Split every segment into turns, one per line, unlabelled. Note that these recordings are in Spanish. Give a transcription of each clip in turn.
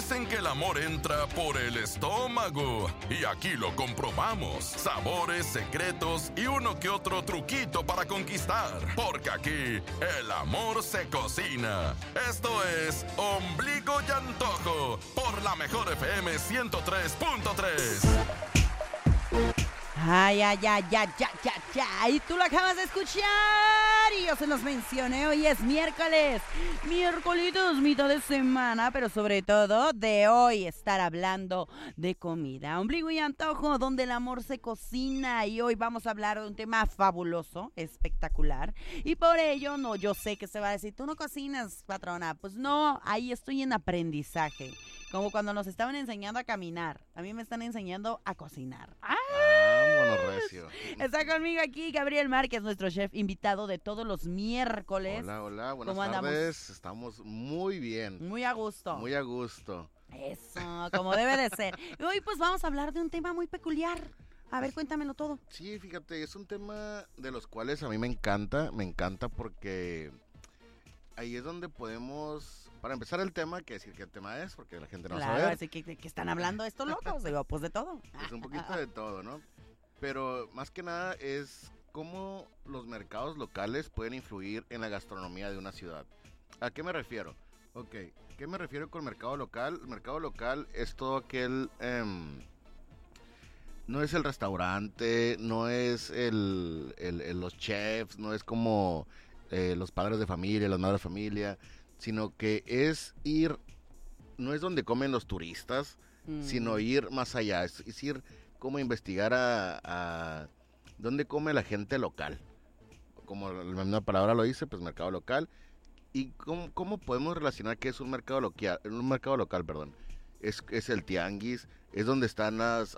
Dicen que el amor entra por el estómago y aquí lo comprobamos. Sabores, secretos y uno que otro truquito para conquistar. Porque aquí el amor se cocina. Esto es Ombligo y Antojo por la Mejor FM 103.3.
Ay, ay, ay, ay, ay, ay, ay. Y tú lo acabas de escuchar y yo se los mencioné. Hoy es miércoles, miércolitos, mitad de semana, pero sobre todo de hoy estar hablando de comida. Ombligo y Antojo, donde el amor se cocina. Y hoy vamos a hablar de un tema fabuloso, espectacular. Y por ello, no, yo sé que se va a decir, tú no cocinas, patrona. Pues no, ahí estoy en aprendizaje. Como cuando nos estaban enseñando a caminar. A mí me están enseñando a cocinar.
Vámonos, recio.
Está conmigo aquí Gabriel Márquez, nuestro chef invitado de todos los miércoles.
Hola, hola, buenas
¿Cómo andamos?
tardes. Estamos muy bien.
Muy a gusto.
Muy a gusto.
Eso, como debe de ser. Y hoy pues vamos a hablar de un tema muy peculiar. A ver, cuéntamelo todo.
Sí, fíjate, es un tema de los cuales a mí me encanta porque ahí es donde podemos, para empezar el tema, que decir qué tema es, porque la gente no
Claro,
sabe.
así que están hablando estos locos. Digo, pues de todo.
Es un poquito de todo, ¿no? Pero más que nada es cómo los mercados locales pueden influir en la gastronomía de una ciudad. ¿A qué me refiero? Ok, ¿qué me refiero con mercado local? El mercado local es todo aquel... no es el restaurante, no es los chefs, no es como los padres de familia, las madres de familia, sino que es ir, no es donde comen los turistas, sino ir más allá, es ir como investigar a dónde come la gente local. Como la misma palabra lo dice, pues mercado local. ¿Y cómo podemos relacionar que es un mercado local, perdón? Es el tianguis, es donde están las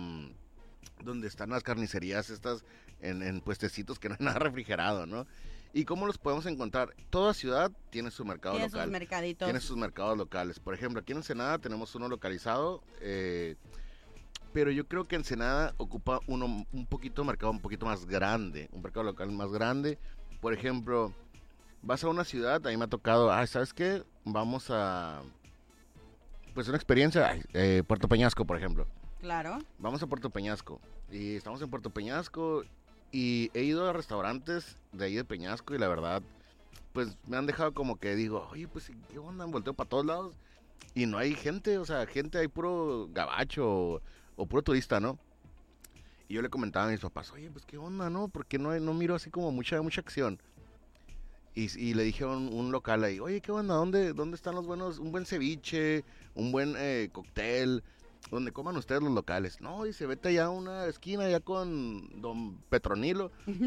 carnicerías estas en puestecitos que no hay nada refrigerado, ¿no? ¿Y cómo los podemos encontrar? Toda ciudad tiene su mercado local.
Tiene sus mercaditos.
Tiene sus mercados locales. Por ejemplo, aquí en Ensenada tenemos uno localizado, pero yo creo que Ensenada ocupa un mercado un poquito más grande, un mercado local más grande. Por ejemplo, vas a una ciudad, a mí me ha tocado, ¿sabes qué? Vamos a, pues una experiencia, Puerto Peñasco, por ejemplo.
Claro.
Vamos a Puerto Peñasco, y estamos en Puerto Peñasco, y he ido a restaurantes de ahí de Peñasco, y la verdad, pues me han dejado como que digo, oye, pues, ¿qué onda? Volteo para todos lados, y no hay gente, o sea, hay puro gabacho, o puro turista, ¿no? Y yo le comentaba a mis papás, oye, pues qué onda, ¿no? Porque no miro así como mucha acción. Y le dije a un local ahí, oye, qué onda, ¿dónde están los buenos, un buen ceviche, un buen cóctel, donde coman ustedes los locales? No, dice, vete allá a una esquina, allá con don Petronilo.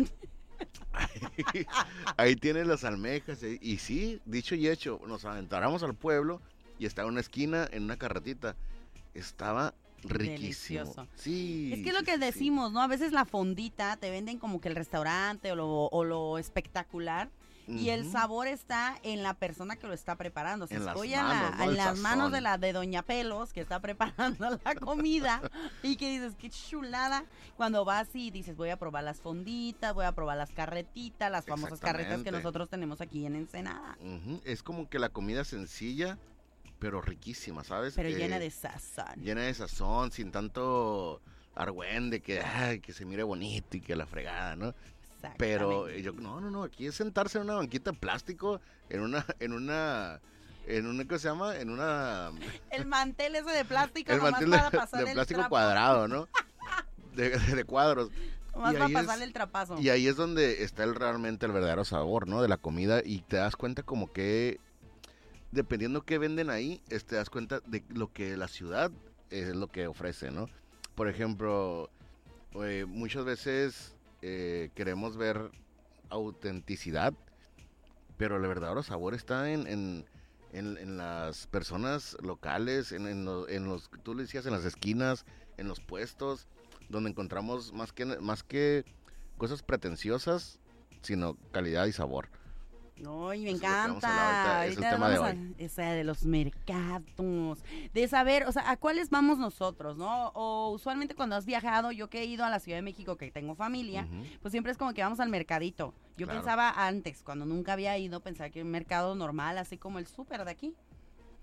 Ahí tienen las almejas. Y sí, dicho y hecho, nos aventáramos al pueblo y estaba en una esquina, en una carretita. Estaba riquísimo.
Delicioso.
Sí.
Es que es lo que decimos, ¿no? A veces la fondita te venden como que el restaurante o lo espectacular. Y el sabor está en la persona que lo está preparando. Se estoy en las manos de Doña Pelos, que está preparando la comida. Y que dices, qué chulada. Cuando vas y dices, voy a probar las fonditas, voy a probar las carretitas, las famosas carretas que nosotros tenemos aquí en Ensenada.
Es como que la comida sencilla, pero riquísima, ¿sabes?
Pero llena de sazón.
Llena de sazón, sin tanto argüende, que se mire bonito y que la fregada, ¿no? Pero yo, no, aquí es sentarse en una banquita de plástico, en una, ¿qué se llama? En una...
El mantel ese de plástico,
el mantel
para pasar
de plástico
trapo.
Cuadrado, ¿no? De cuadros.
Nomás para pasarle el trapazo.
Y ahí es donde está realmente el verdadero sabor, ¿no? De la comida, y te das cuenta como que, dependiendo qué venden ahí, te das cuenta de lo que la ciudad es lo que ofrece, ¿no? Por ejemplo, muchas veces... queremos ver autenticidad, pero el verdadero sabor está en las personas locales, en los, tú le decías, en las esquinas, en los puestos, donde encontramos más que cosas pretenciosas, sino calidad y sabor.
No, y me
Eso es lo que vamos a hablar
encanta.
ahorita, es el tema de hoy.
Esa de los mercados, de saber, o sea, a cuáles vamos nosotros, ¿no? O usualmente cuando has viajado, yo que he ido a la Ciudad de México, que tengo familia, pues siempre es como que vamos al mercadito. Yo pensaba antes, cuando nunca había ido, pensaba que un mercado normal, así como el súper de aquí.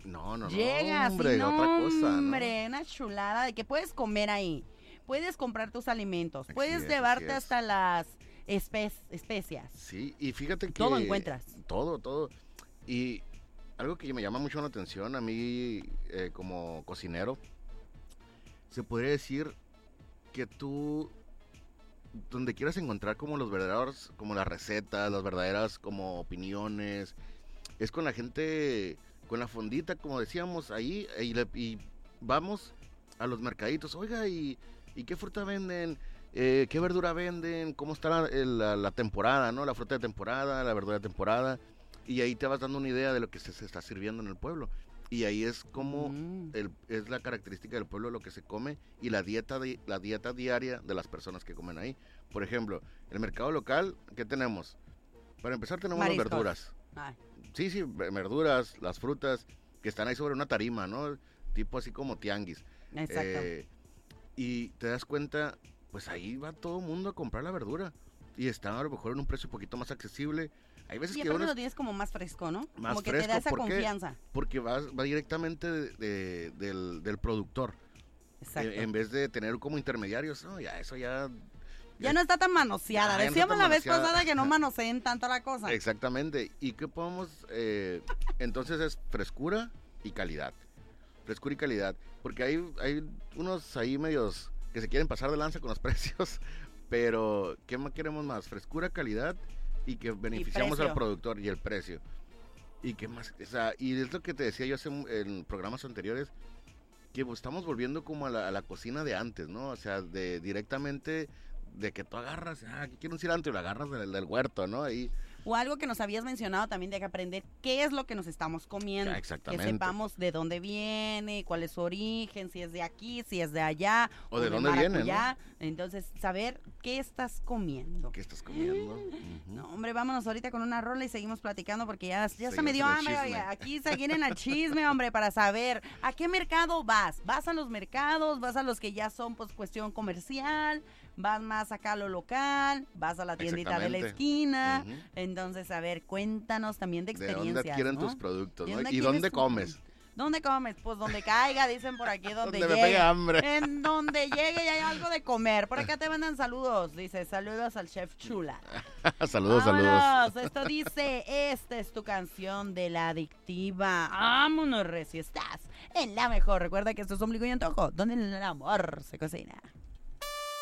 No,
Llegas
hombre,
y no,
otra cosa, ¿no?
hombre, una chulada de que puedes comer ahí, puedes comprar tus alimentos,
Así
puedes
es,
llevarte
así es.
hasta las especias.
Sí, y fíjate que...
Todo encuentras.
Todo. Y algo que me llama mucho la atención a mí como cocinero, se podría decir que tú, donde quieras encontrar como los verdaderos, como las recetas, las verdaderas como opiniones, es con la gente, con la fondita, como decíamos, ahí, y vamos a los mercaditos, oiga, ¿y qué fruta venden? ¿Qué verdura venden? ¿Cómo está la temporada, no? La fruta de temporada, la verdura de temporada, y ahí te vas dando una idea de lo que se está sirviendo en el pueblo. Y ahí es como es la característica del pueblo, lo que se come y la dieta diaria de las personas que comen ahí. Por ejemplo, el mercado local, ¿qué tenemos? Para empezar tenemos
Mariscos.
las verduras.
Ay,
Sí, verduras, las frutas que están ahí sobre una tarima, ¿no? Tipo así como tianguis.
exacto.
Y te das cuenta, pues ahí va todo el mundo a comprar la verdura. Y está a lo mejor en un precio un poquito más accesible. Hay veces
Y
que
aparte lo tienes como más fresco, ¿no?
más
Como que
fresco,
te da esa
¿por qué?
confianza.
Porque va directamente del productor.
Exacto.
En vez de tener como intermediarios, no, eso ya...
Ya no está tan manoseada.
Ya no está
Decíamos
tan
la vez
manoseada.
pasada que no manoseen tanto la cosa.
Exactamente. ¿Y qué podemos...? Entonces es frescura y calidad. Frescura y calidad. Porque hay unos ahí medios que se quieren pasar de lanza con los precios. Pero, ¿qué más queremos más? Frescura, calidad y que beneficiamos al
precio.
productor y el precio. ¿Y qué más? O sea, y es lo que te decía yo en programas anteriores, que pues, estamos volviendo como a la cocina de antes, ¿no? O sea, directamente de que tú agarras, aquí quiero un cilantro y lo agarras del huerto, ¿no? Ahí,
O algo que nos habías mencionado también de que aprender qué es lo que nos estamos comiendo.
Ya, exactamente.
Que sepamos de dónde viene, cuál es su origen, si es de aquí, si es de allá.
O de dónde viene,
maracuyá. Entonces, saber qué estás comiendo.
¿qué estás comiendo?
No, hombre, vámonos ahorita con una rola y seguimos platicando porque ya se
Seguimos
me dio
en el
hambre.
chisme.
Oiga, aquí seguir en el chisme, hombre, para saber a qué mercado vas. ¿Vas a los mercados? ¿Vas a los que ya son pues cuestión comercial? ¿Vas más acá a lo local? ¿Vas a la tiendita de la
Exactamente.
esquina?
Ujú.
Entonces, a ver, cuéntanos también de
¿De
experiencias,
dónde adquieren
¿no?
tus productos,
¿De
no?
dónde
¿Y
adquieres
dónde
tu-
comes?
¿Dónde comes? Pues donde caiga, dicen por aquí, donde
Donde me
llegue.
pegue hambre.
En donde llegue y hay algo de comer. Por acá te mandan saludos. Dice, saludos al chef Chula.
saludos.
Vámonos. Esto dice, esta es tu canción de La Adictiva. Vámonos, Reci, estás en la mejor. Recuerda que esto es Ombligo y Antojo, donde el amor se cocina.